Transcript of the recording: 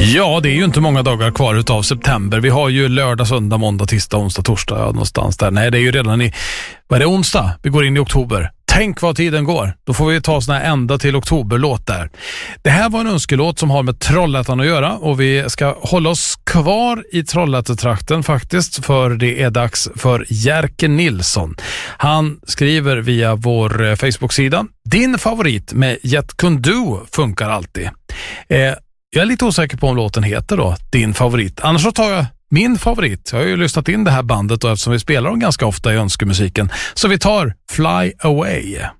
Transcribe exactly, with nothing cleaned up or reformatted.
Ja, det är ju inte många dagar kvar utav september. Vi har ju lördag, söndag, måndag, tisdag, onsdag, torsdag, ja, någonstans där. Nej, det är ju redan i, vad är det, onsdag? Vi går in i oktober. Tänk vad tiden går. Då får vi ta såna här ända till oktoberlåt där. Det här var en önskelåt som har med Trollhättan att göra och vi ska hålla oss kvar i Trollhättetrakten faktiskt, för det är dags för Jerker Nilsson. Han skriver via vår Facebook-sida: din favorit med Jet Kundu funkar alltid. Eh, jag är lite osäker på om låten heter då din favorit. Annars så tar jag min favorit. Jag har ju lyssnat in det här bandet och eftersom vi spelar dem ganska ofta i önskemusiken. Så vi tar Fly Away.